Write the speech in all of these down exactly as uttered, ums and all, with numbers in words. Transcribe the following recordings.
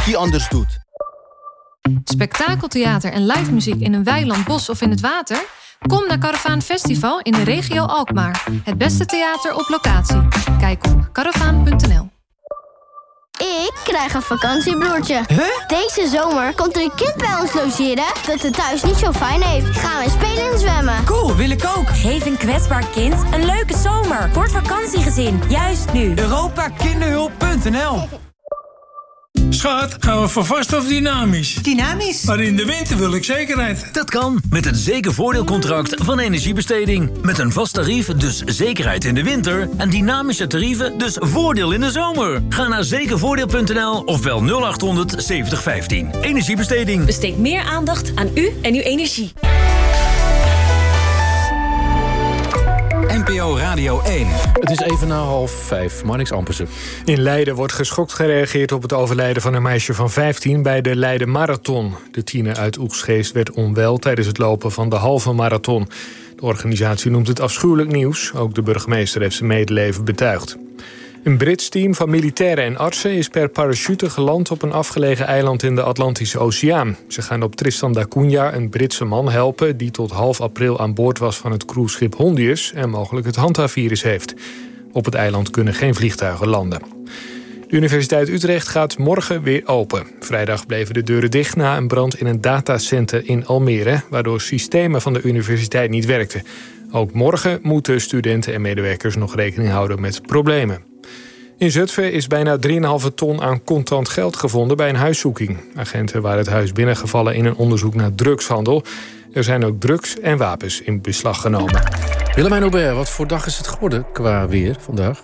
Kiki anders doet. Spektakeltheater en live muziek in een weiland, bos of in het water? Kom naar Karavaan Festival in de regio Alkmaar. Het beste theater op locatie. Kijk op karavaan punt n l. Ik krijg een vakantiebroertje. Huh? Deze zomer komt er een kind bij ons logeren dat het thuis niet zo fijn heeft. Gaan we spelen en zwemmen. Cool, wil ik ook. Geef een kwetsbaar kind een leuke zomer. Voor het vakantiegezin, juist nu. Europa Kinderhulp punt n l. Schat, gaan we voor vast of dynamisch? Dynamisch. Maar in de winter wil ik zekerheid. Dat kan met het zekervoordeelcontract van Energiebesteding. Met een vast tarief, dus zekerheid in de winter. En dynamische tarieven, dus voordeel in de zomer. Ga naar zekervoordeel punt n l of bel nul acht honderd zeventig vijftien. Energiebesteding. Besteed meer aandacht aan u en uw energie. N P O Radio één. Het is even na half vijf. Marnix Ampersen. In Leiden wordt geschokt gereageerd op het overlijden van een meisje van vijftien... bij de Leiden Marathon. De tiener uit Oegstgeest werd onwel tijdens het lopen van de halve marathon. De organisatie noemt het afschuwelijk nieuws. Ook de burgemeester heeft zijn medeleven betuigd. Een Brits team van militairen en artsen is per parachute geland op een afgelegen eiland in de Atlantische Oceaan. Ze gaan op Tristan da Cunha een Britse man helpen die tot half april aan boord was van het cruiseschip Hondius en mogelijk het Hantavirus heeft. Op het eiland kunnen geen vliegtuigen landen. De Universiteit Utrecht gaat morgen weer open. Vrijdag bleven de deuren dicht na een brand in een datacenter in Almere, waardoor systemen van de universiteit niet werkten. Ook morgen moeten studenten en medewerkers nog rekening houden met problemen. In Zutphen is bijna drie komma vijf ton aan contant geld gevonden bij een huiszoeking. Agenten waren het huis binnengevallen in een onderzoek naar drugshandel. Er zijn ook drugs en wapens in beslag genomen. Willemijn Aubert, wat voor dag is het geworden qua weer vandaag?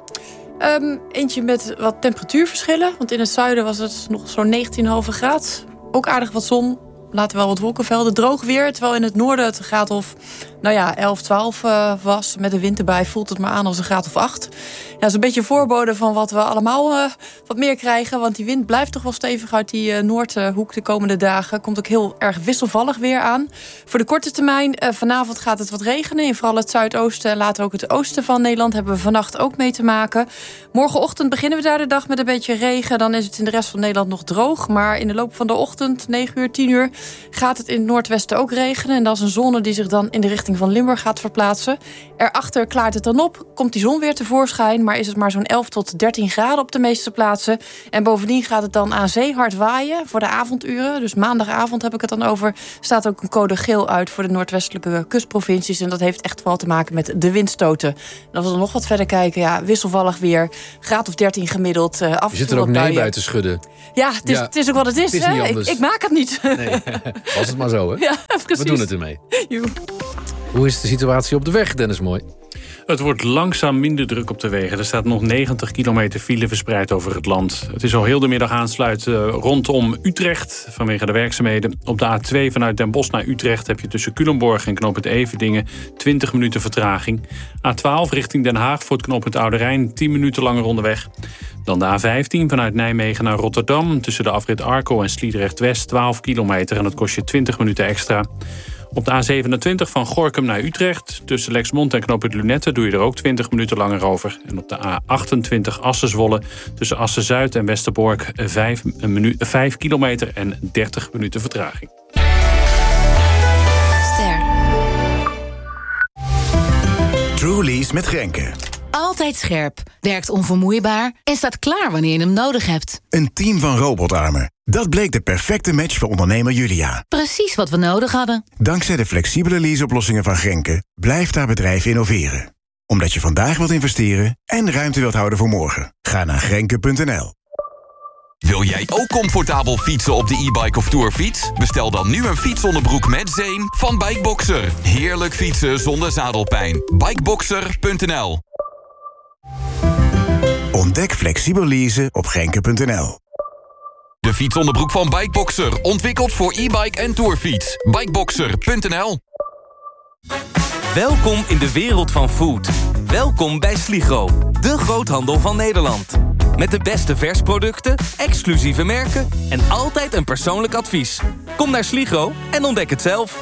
Um, eentje met wat temperatuurverschillen. Want in het zuiden was het nog zo'n negentien komma vijf graad. Ook aardig wat zon. Later wel wat wolkenvelden. Droog weer. Terwijl in het noorden het een graad of nou ja, elf, twaalf uh, was. Met de wind erbij voelt het maar aan als een graad of acht. Ja, dat is een beetje een voorbode van wat we allemaal uh, wat meer krijgen. Want die wind blijft toch wel stevig uit die uh, Noordhoek de komende dagen. Komt ook heel erg wisselvallig weer aan. Voor de korte termijn, uh, vanavond gaat het wat regenen. In vooral het zuidoosten en later ook het oosten van Nederland hebben we vannacht ook mee te maken. Morgenochtend beginnen we daar de dag met een beetje regen. Dan is het in de rest van Nederland nog droog. Maar in de loop van de ochtend, negen uur, tien uur... gaat het in het noordwesten ook regenen. En dat is een zone die zich dan in de richting van Limburg gaat verplaatsen. Erachter klaart het dan op, komt die zon weer tevoorschijn... maar is het maar zo'n elf tot dertien graden op de meeste plaatsen. En bovendien gaat het dan aan zee hard waaien voor de avonduren. Dus maandagavond heb ik het dan over. Staat ook een code geel uit voor de noordwestelijke kustprovincies. En dat heeft echt vooral te maken met de windstoten. En als we dan nog wat verder kijken, ja, wisselvallig weer. Graad of dertien gemiddeld. Uh, af Je zit er ook nee bij te schudden. Ja, het is, ja, het is ook wat het is. Het is hè? Ik, ik maak het niet. Nee. Was het maar zo, hè? Ja, precies. We doen het ermee. Joe. Hoe is de situatie op de weg, Dennis Mooi? Het wordt langzaam minder druk op de wegen. Er staat nog negentig kilometer file verspreid over het land. Het is al heel de middag aansluiten rondom Utrecht vanwege de werkzaamheden. Op de A twee vanuit Den Bosch naar Utrecht heb je tussen Culemborg en knooppunt Everdingen twintig minuten vertraging. A twaalf richting Den Haag voor het knooppunt Oude Rijn tien minuten langer onderweg. Dan de A vijftien vanuit Nijmegen naar Rotterdam tussen de afrit Arco en Sliedrecht West twaalf kilometer en dat kost je twintig minuten extra. Op de A zevenentwintig van Gorinchem naar Utrecht tussen Lexmond en knooppunt Lunette doe je er ook twintig minuten langer over. En op de A achtentwintig Assen-Zwolle tussen Assen-Zuid en Westerbork vijf kilometer en dertig minuten vertraging. Ster. Truly's met Grenke. Altijd scherp, werkt onvermoeibaar en staat klaar wanneer je hem nodig hebt. Een team van robotarmen. Dat bleek de perfecte match voor ondernemer Julia. Precies wat we nodig hadden. Dankzij de flexibele leaseoplossingen van Grenke blijft haar bedrijf innoveren. Omdat je vandaag wilt investeren en ruimte wilt houden voor morgen. Ga naar grenke punt n l. Wil jij ook comfortabel fietsen op de e-bike of tourfiets? Bestel dan nu een fietsonderbroek met zeem van Bikeboxer. Heerlijk fietsen zonder zadelpijn. bikeboxer punt n l. Ontdek flexibel leasen op grenke punt n l. De fietsonderbroek van Bikeboxer. Ontwikkeld voor e-bike en tourfiets. bikeboxer punt n l. Welkom in de wereld van food. Welkom bij Sligro, de groothandel van Nederland. Met de beste versproducten, exclusieve merken en altijd een persoonlijk advies. Kom naar Sligro en ontdek het zelf.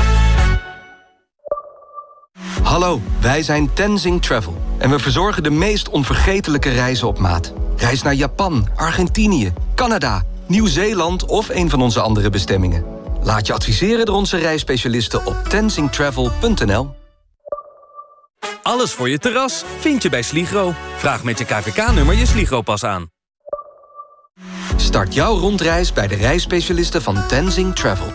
Hallo, wij zijn Tenzing Travel. En we verzorgen de meest onvergetelijke reizen op maat. Reis naar Japan, Argentinië, Canada, Nieuw-Zeeland of een van onze andere bestemmingen. Laat je adviseren door onze reisspecialisten op tenzing travel punt n l. Alles voor je terras vind je bij Sligro. Vraag met je K V K-nummer je Sligro-pas aan. Start jouw rondreis bij de reisspecialisten van Tenzing Travel.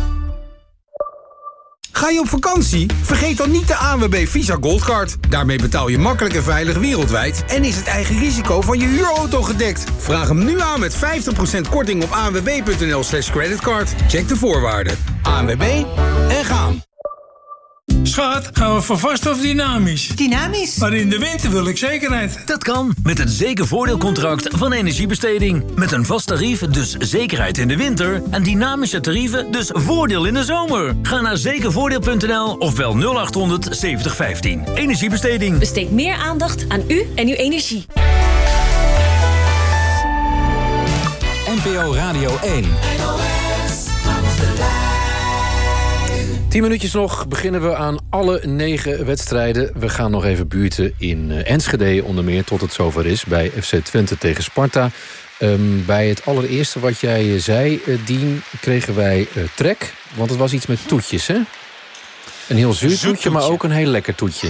Ga je op vakantie? Vergeet dan niet de A N W B Visa Goldcard. Daarmee betaal je makkelijk en veilig wereldwijd... en is het eigen risico van je huurauto gedekt. Vraag hem nu aan met vijftig procent korting op a n w b punt n l slash creditcard. Check de voorwaarden. A N W B en gaan. Schat, gaan we voor vast of dynamisch? Dynamisch. Maar in de winter wil ik zekerheid. Dat kan, met het zekervoordeelcontract van Energiebesteding. Met een vast tarief, dus zekerheid in de winter. En dynamische tarieven, dus voordeel in de zomer. Ga naar zekervoordeel punt n l of bel nul acht honderd zeventig vijftien. Energiebesteding. Besteed meer aandacht aan u en uw energie. N P O Radio één. Tien minuutjes nog beginnen we aan alle negen wedstrijden. We gaan nog even buurten in uh, Enschede onder meer tot het zover is... bij F C Twente tegen Sparta. Um, bij het allereerste wat jij zei, uh, Dien, kregen wij uh, trek. Want het was iets met toetjes, hè? Een heel zuur toetje, maar ook een heel lekker toetje.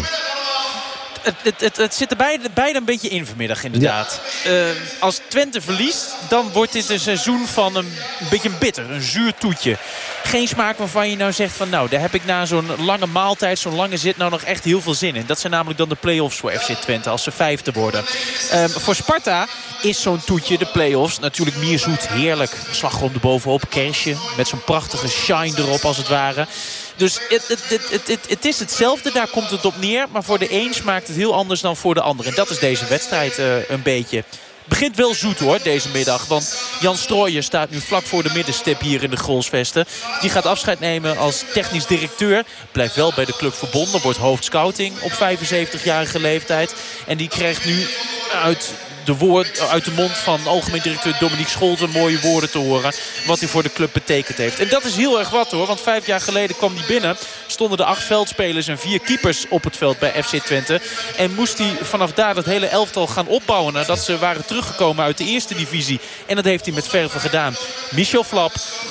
Het, het, het, het zit er beide, beide een beetje in vanmiddag, inderdaad. Ja. Uh, als Twente verliest, dan wordt dit een seizoen van een, een beetje een bitter, een zuur toetje. Geen smaak waarvan je nou zegt van... nou, daar heb ik na zo'n lange maaltijd, zo'n lange zit... nou nog echt heel veel zin in. Dat zijn namelijk dan de play-offs voor F C Twente, als ze vijfde worden. Um, voor Sparta is zo'n toetje, de play-offs, natuurlijk meer zoet. Heerlijk. Slagroom erbovenop, kersje, met zo'n prachtige shine erop, als het ware. Dus het, het, het, het, het, het is hetzelfde, daar komt het op neer. Maar voor de een smaakt het heel anders dan voor de ander. En dat is deze wedstrijd uh, een beetje. Begint wel zoet hoor, deze middag. Want Jan Strooijer staat nu vlak voor de middenstip hier in de Grolsvesten. Die gaat afscheid nemen als technisch directeur. Blijft wel bij de club verbonden. Wordt hoofdscouting op vijfenzeventigjarige leeftijd. En die krijgt nu uit... De woord, uit de mond van algemeen directeur Dominique Scholten mooie woorden te horen. Wat hij voor de club betekend heeft. En dat is heel erg wat hoor. Want vijf jaar geleden kwam hij binnen. Stonden er acht veldspelers en vier keepers op het veld bij F C Twente. En moest hij vanaf daar dat hele elftal gaan opbouwen. Nadat ze waren teruggekomen uit de eerste divisie. En dat heeft hij met verve gedaan. Michel Flap,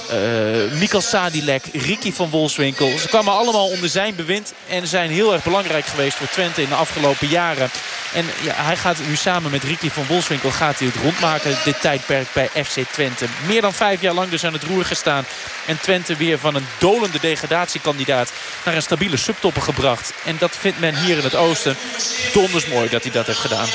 uh, Mikkel Sadilek, Ricky van Wolfswinkel. Ze kwamen allemaal onder zijn bewind. En zijn heel erg belangrijk geweest voor Twente in de afgelopen jaren. En ja, hij gaat nu samen met Ricky van Wolfswinkel gaat hij het rondmaken, dit tijdperk bij F C Twente. Meer dan vijf jaar lang dus aan het roer gestaan. En Twente weer van een dolende degradatiekandidaat naar een stabiele subtopper gebracht. En dat vindt men hier in het oosten donders mooi dat hij dat heeft gedaan.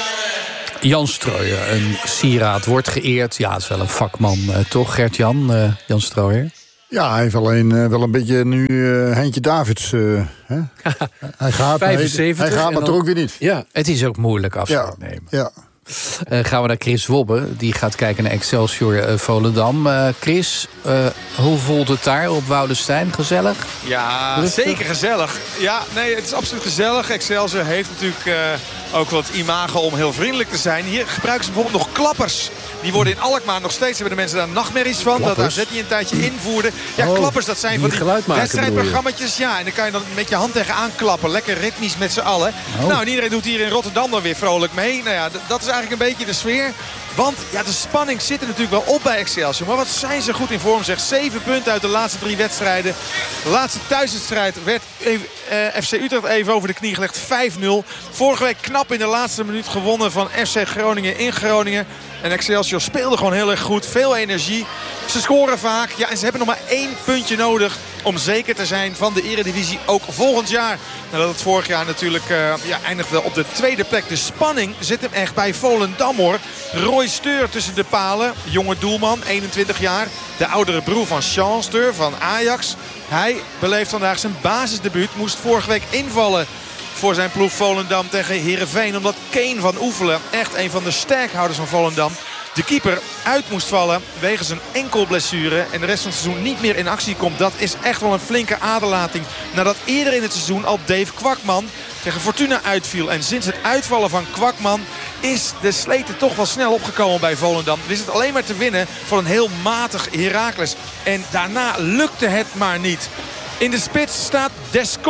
Jan Strooijer, een sieraad, wordt geëerd. Ja, het is wel een vakman, uh, toch, Gert-Jan? Uh, Jan Strooijer. Ja, hij heeft alleen uh, wel een beetje nu uh, Heintje Davids. Uh, hè? hij gaat, vijfenzeventig, hij, hij gaat maar toch ook weer niet. Ja, het is ook moeilijk afscheid ja, nemen. Ja. Uh, gaan we naar Chris Wobbe. Die gaat kijken naar Excelsior uh, Volendam. Uh, Chris, uh, hoe voelt het daar op Woudenstein? Gezellig? Ja, Rustig? Zeker gezellig. Ja, nee, het is absoluut gezellig. Excelsior heeft natuurlijk uh, ook wat imago om heel vriendelijk te zijn. Hier gebruiken ze bijvoorbeeld nog klappers. Die worden in Alkmaar nog steeds, hebben de mensen daar nachtmerries van. Klappers? Dat A Z die een tijdje invoerde. Ja, oh, klappers, dat zijn van die wedstrijdprogramma's. Ja, en dan kan je dan met je hand tegenaan klappen. Lekker ritmisch met z'n allen. Oh. Nou, en iedereen doet hier in Rotterdam dan weer vrolijk mee. Nou ja, dat is eigenlijk een beetje de sfeer. Want ja, de spanning zit er natuurlijk wel op bij Excelsior. Maar wat zijn ze goed in vorm, zeg. Zeven punten uit de laatste drie wedstrijden. De laatste thuiswedstrijd werd even, uh, F C Utrecht even over de knie gelegd. vijf nul. Vorige week knap in de laatste minuut gewonnen van F C Groningen in Groningen. En Excelsior speelde gewoon heel erg goed. Veel energie. Ze scoren vaak. Ja, en ze hebben nog maar één puntje nodig om zeker te zijn van de Eredivisie ook volgend jaar. Nadat het vorig jaar natuurlijk uh, ja, eindigt wel op de tweede plek. De spanning zit hem echt bij Volendam hoor. Roy Steur tussen de palen. Jonge doelman, eenentwintig jaar. De oudere broer van Sean Steur van Ajax. Hij beleeft vandaag zijn basisdebuut. Moest vorige week invallen voor zijn ploeg Volendam tegen Heerenveen. Omdat Kane van Oefelen, echt een van de sterkhouders van Volendam, de keeper uit moest vallen wegens een enkelblessure. En de rest van het seizoen niet meer in actie komt. Dat is echt wel een flinke aderlating. Nadat eerder in het seizoen al Dave Kwakman tegen Fortuna uitviel. En sinds het uitvallen van Kwakman is de sleten toch wel snel opgekomen bij Volendam. Er is het alleen maar te winnen van een heel matig Heracles. En daarna lukte het maar niet. In de spits staat Descott.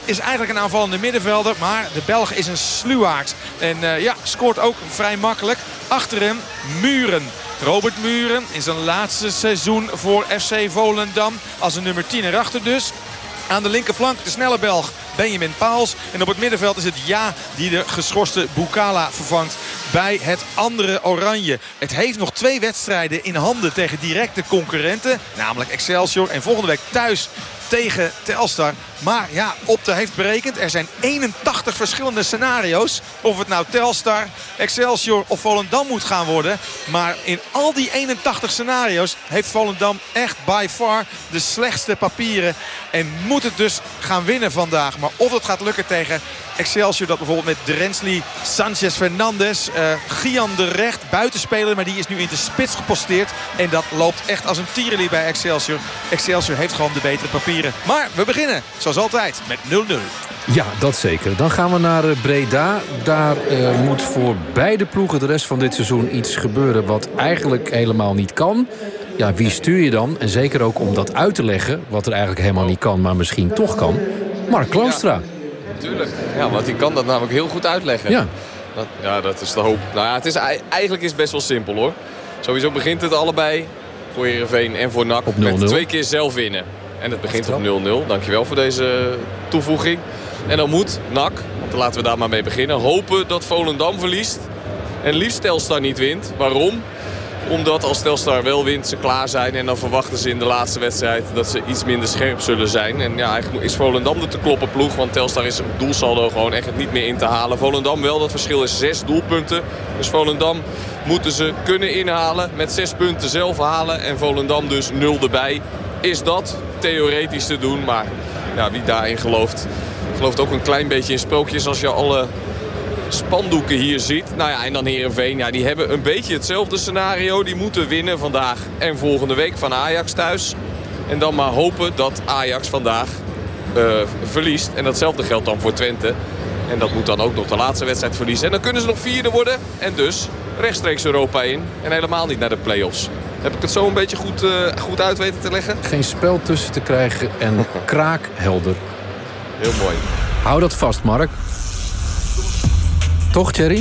is eigenlijk een aanvallende middenvelder. Maar de Belg is een sluwaard. En uh, ja, scoort ook vrij makkelijk. Achter hem Muren. Robert Muren in zijn laatste seizoen voor F C Volendam. Als een nummer tien erachter dus. Aan de linkerflank de snelle Belg Benjamin Pauls. En op het middenveld is het Ja die de geschorste Bukala vervangt bij het andere Oranje. Het heeft nog twee wedstrijden in handen tegen directe concurrenten. Namelijk Excelsior en volgende week thuis tegen Telstar. Maar ja, Opta heeft berekend, er zijn eenentachtig verschillende scenario's. Of het nou Telstar, Excelsior of Volendam moet gaan worden. Maar in al die eenentachtig scenario's heeft Volendam echt by far de slechtste papieren. En moet het dus gaan winnen vandaag. Maar of het gaat lukken tegen Excelsior, dat bijvoorbeeld met Drensli, Sanchez Fernandes, uh, Gian de Recht, buitenspeler, maar die is nu in de spits geposteerd. En dat loopt echt als een tierenlier bij Excelsior. Excelsior heeft gewoon de betere papieren. Maar we beginnen, zoals altijd, met nul nul. Ja, dat zeker. Dan gaan we naar Breda. Daar uh, moet voor beide ploegen de rest van dit seizoen iets gebeuren wat eigenlijk helemaal niet kan. Ja, wie stuur je dan? En zeker ook om dat uit te leggen, wat er eigenlijk helemaal niet kan, maar misschien toch kan. Mark Kloostra. Tuurlijk. Ja, want die kan dat namelijk heel goed uitleggen. Ja. Dat, ja, dat is de hoop. Nou ja, het is, eigenlijk is het best wel simpel hoor. Sowieso begint het allebei voor Heerenveen en voor N A C met twee keer zelf winnen. En het begint op nul nul. Dankjewel voor deze toevoeging. En dan moet N A C, want laten we daar maar mee beginnen, hopen dat Volendam verliest. En liefst Telstar niet wint. Waarom? Omdat als Telstar wel wint, ze klaar zijn. En dan verwachten ze in de laatste wedstrijd dat ze iets minder scherp zullen zijn. En ja, eigenlijk is Volendam de te kloppen ploeg. Want Telstar is op doelsaldo gewoon echt niet meer in te halen. Volendam wel, dat verschil is zes doelpunten. Dus Volendam moeten ze kunnen inhalen. Met zes punten zelf halen. En Volendam dus nul erbij. Is dat theoretisch te doen. Maar ja, wie daarin gelooft, gelooft ook een klein beetje in sprookjes. Als je alle spandoeken hier ziet. Nou ja, en dan Heerenveen. Ja, die hebben een beetje hetzelfde scenario. Die moeten winnen vandaag en volgende week van Ajax thuis. En dan maar hopen dat Ajax vandaag uh, verliest. En datzelfde geldt dan voor Twente. En dat moet dan ook nog de laatste wedstrijd verliezen. En dan kunnen ze nog vierde worden. En dus rechtstreeks Europa in. En helemaal niet naar de play-offs. Heb ik het zo een beetje goed, uh, goed uit weten te leggen? Geen spel tussen te krijgen en kraakhelder. Heel mooi. Hou dat vast, Mark. Toch, Thierry?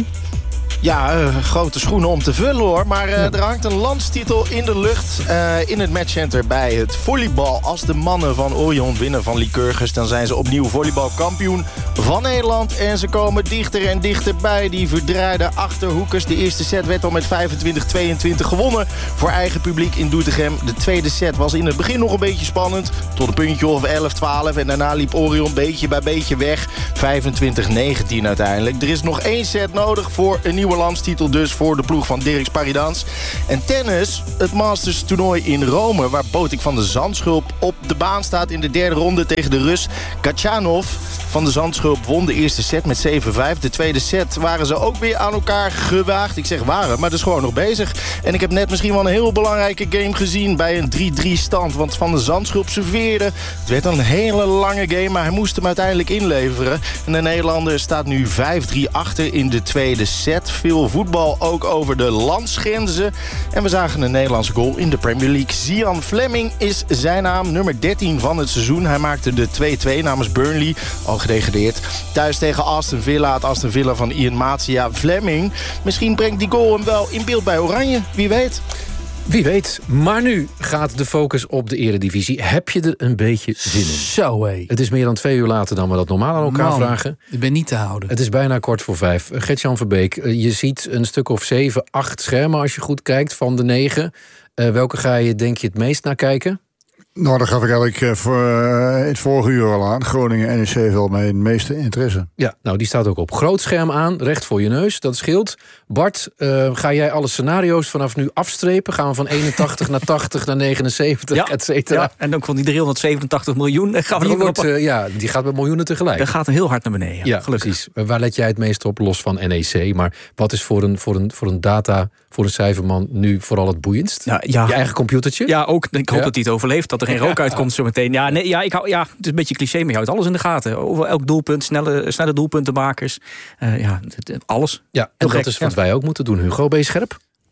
Ja, uh, grote schoenen om te vullen hoor. Maar uh, ja. er hangt een landstitel in de lucht uh, in het matchcenter bij het volleybal. Als de mannen van Orion winnen van Lycurgus, dan zijn ze opnieuw volleybalkampioen van Nederland. En ze komen dichter en dichter bij die verdraaide Achterhoekers. De eerste set werd al met vijfentwintig tweeëntwintig gewonnen voor eigen publiek in Doetinchem. De tweede set was in het begin nog een beetje spannend. Tot een puntje of elf twaalf. En daarna liep Orion beetje bij beetje weg. vijfentwintig negentien uiteindelijk. Er is nog één set nodig voor een nieuwe landstitel dus voor de ploeg van Dirk Sparidans. En tennis, het Masters toernooi in Rome, waar Botik van de Zandschulp op de baan staat in de derde ronde tegen de Rus Kachanov. Van de Zandschulp won de eerste set met zeven vijf. De tweede set waren ze ook weer aan elkaar gewaagd. Ik zeg waren, maar dat is gewoon nog bezig. En ik heb net misschien wel een heel belangrijke game gezien bij een drie drie stand. Want Van de Zandschulp serveerde. Het werd een hele lange game, maar hij moest hem uiteindelijk inleveren. En de Nederlander staat nu vijf drie achter in de tweede set. Veel voetbal ook over de landsgrenzen. En we zagen een Nederlandse goal in de Premier League. Zian Fleming is zijn naam, nummer dertien van het seizoen. Hij maakte de twee twee namens Burnley, al gedegradeerd. Thuis tegen Aston Villa, het Aston Villa van Ian Maatsia. Fleming, misschien brengt die goal hem wel in beeld bij Oranje, wie weet. Wie weet. Maar nu gaat de focus op de Eredivisie. Heb je er een beetje zin in? Zo hé. Het is meer dan twee uur later dan we dat normaal aan elkaar Man, vragen. Ik ben niet te houden. Het is bijna kwart voor vijf. Gert-Jan Verbeek, je ziet een stuk of zeven, acht schermen als je goed kijkt van de negen. Uh, welke ga je, denk je, het meest naar kijken? Nou, dat gaf ik eigenlijk uh, voor, uh, in het vorige uur al aan. Groningen N E C wel mijn meeste interesse. Ja, nou die staat ook op groot scherm aan, recht voor je neus, dat scheelt. Bart, uh, ga jij alle scenario's vanaf nu afstrepen? Gaan we van eenentachtig naar tachtig naar negenenzeventig, ja, et cetera? Ja, en ook van die driehonderdzevenentachtig miljoen. Gaan we die, ook wordt, op... uh, ja, die gaat met miljoenen tegelijk. Dat gaat heel hard naar beneden. Ja, gelukkig. Precies. Waar let jij het meest op, los van N E C? Maar wat is voor een, voor een, voor een data, voor een cijferman nu vooral het boeiendst? Ja, ja. Je eigen computertje? Ja, ook. Ik hoop ja. dat hij het overleeft, dat er geen rook uitkomt zo meteen. Ja, nee, ja, ik hou, ja, het is een beetje cliché, maar je houdt alles in de gaten. Over elk doelpunt, snelle, snelle doelpuntenmakers. Uh, ja, alles. Ja, en dat gek, is wat ja. wij ook moeten doen. Hugo, ben je scherp?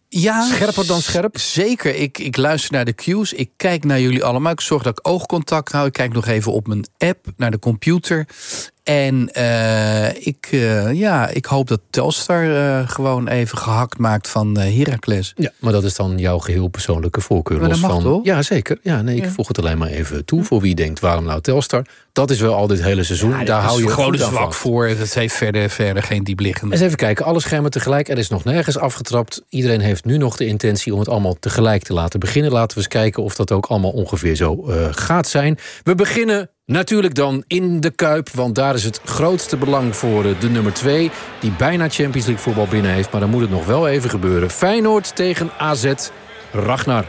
Ja, scherper dan scherp? Zeker. Ik, ik luister naar de cues. Ik kijk naar jullie allemaal. Ik zorg dat ik oogcontact hou. Ik kijk nog even op mijn app naar de computer. En uh, ik, uh, ja, ik hoop dat Telstar uh, gewoon even gehakt maakt van uh, Heracles. Ja, maar dat is dan jouw geheel persoonlijke voorkeur. Maar dat mag van, toch? Ja, zeker. Ja, nee, ik ja. voeg het alleen maar even toe. Voor wie denkt, waarom nou Telstar? Dat is wel al dit hele seizoen. Ja, daar hou je gewoon goed zwak van. voor. Dat heeft verder, verder geen diepliggende. Eens even kijken, alle schermen tegelijk. Er is nog nergens afgetrapt. Iedereen heeft nu nog de intentie om het allemaal tegelijk te laten beginnen. Laten we eens kijken of dat ook allemaal ongeveer zo uh, gaat zijn. We beginnen natuurlijk dan in de Kuip, want daar is het grootste belang voor de nummer twee... die bijna Champions League voetbal binnen heeft, maar dan moet het nog wel even gebeuren. Feyenoord tegen A Z. Ragnar.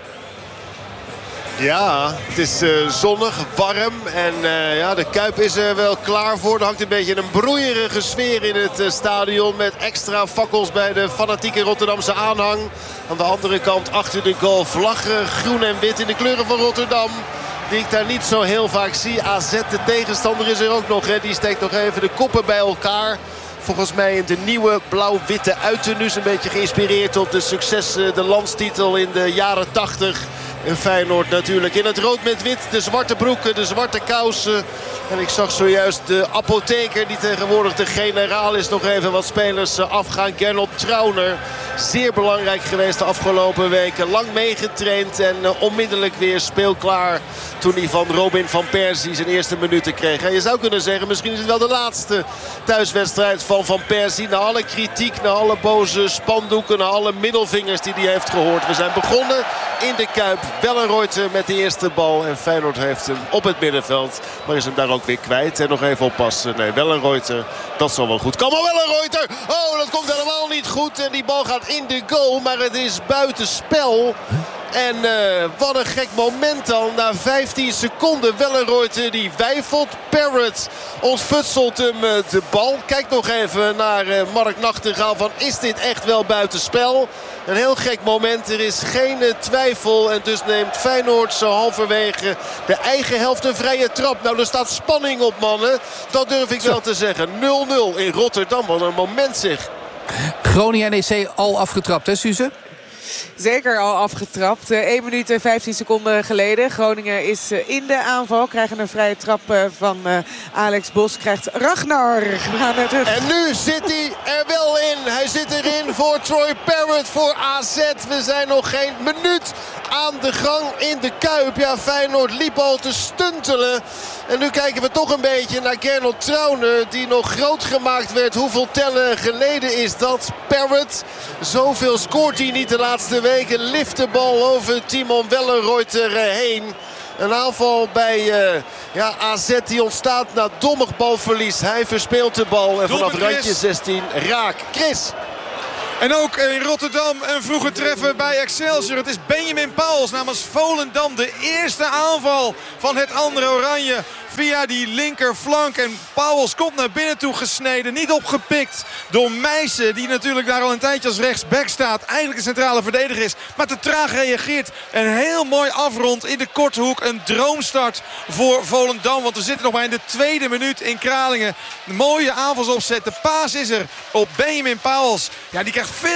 Ja, het is uh, zonnig, warm en uh, ja, de Kuip is er wel klaar voor. Er hangt een beetje een broeierige sfeer in het uh, stadion... met extra fakkels bij de fanatieke Rotterdamse aanhang. Aan de andere kant achter de goal vlaggen, groen en wit in de kleuren van Rotterdam... die ik daar niet zo heel vaak zie. A Z, de tegenstander, is er ook nog. Hè. Die steekt nog even de koppen bij elkaar. Volgens mij in de nieuwe blauw-witte uiternu's. Een beetje geïnspireerd op de succes, de landstitel in de jaren tachtig. En Feyenoord natuurlijk in het rood met wit. De zwarte broeken, de zwarte kousen. En ik zag zojuist de apotheker, die tegenwoordig de generaal is, nog even wat spelers afgaan. Gernot Trauner, zeer belangrijk geweest de afgelopen weken. Lang meegetraind en uh, onmiddellijk weer speelklaar toen hij van Robin van Persie zijn eerste minuten kreeg. En je zou kunnen zeggen, misschien is het wel de laatste thuiswedstrijd van Van Persie. Na alle kritiek, na alle boze spandoeken, na alle middelvingers die hij heeft gehoord. We zijn begonnen in de Kuip. Wellenreuter met de eerste bal. En Feyenoord heeft hem op het middenveld. Maar is hem daar ook weer kwijt. En nog even oppassen. Nee, Wellenreuter, dat zal wel goed komen. Wellenreuter! Oh, dat komt helemaal niet goed. En die bal gaat in de goal. Maar het is buitenspel. En uh, wat een gek moment dan. Na vijftien seconden Wellenreuter die weifelt. Parrott ontfutselt hem uh, de bal. Kijk nog even naar uh, Mark Nachtegaal van is dit echt wel buitenspel? Een heel gek moment. Er is geen uh, twijfel. En dus neemt Feyenoord zo halverwege de eigen helft een vrije trap. Nou, er staat spanning op, mannen. Dat durf ik wel te zeggen. nul nul in Rotterdam. Wat een moment zeg. Groningen N E C al afgetrapt, hè Suze? Zeker al afgetrapt. één minuut en vijftien seconden geleden. Groningen is in de aanval. Krijgen een vrije trap van Alex Bos. Krijgt Ragnar. En nu zit hij er wel in. Hij zit erin voor Troy Parrott voor A Z. We zijn nog geen minuut aan de gang in de Kuip. Ja, Feyenoord liep al te stuntelen. En nu kijken we toch een beetje naar Gernot Trauner, die nog groot gemaakt werd. Hoeveel tellen geleden is dat? Parrott. Zoveel scoort hij niet de laatste weken. Lift de bal over Timon Wellenreuter heen. Een aanval bij uh, ja, A Z die ontstaat na dommig balverlies. Hij verspeelt de bal en vanaf randje zestien raak. Chris. En ook in Rotterdam een vroege treffer bij Excelsior. Het is Benjamin Pauwels namens Volendam. De eerste aanval van het andere Oranje via die linkerflank. En Pauwels komt naar binnen toe gesneden. Niet opgepikt door Meijsen, die natuurlijk daar al een tijdje als rechtsback staat. Eigenlijk een centrale verdediger is, maar te traag reageert. En heel mooi afrond in de korte hoek. Een droomstart voor Volendam. Want we zitten nog maar in de tweede minuut in Kralingen. Een mooie aanvalsopzet. De paas is er op Benjamin Pauwels. Ja, die krijgt veel